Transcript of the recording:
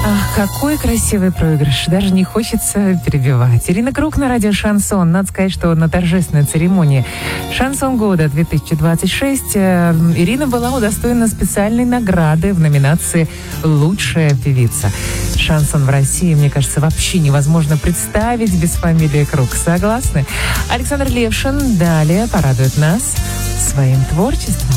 Ах, какой красивый проигрыш. Даже не хочется перебивать. Ирина Круг на радио «Шансон». Надо сказать, что на торжественной церемонии «Шансон года 2026» Ирина была удостоена специальной награды в номинации «Лучшая певица». Шансон в России, мне кажется, вообще невозможно представить без фамилии Круг. Согласны? Александр Левшин далее порадует нас своим творчеством.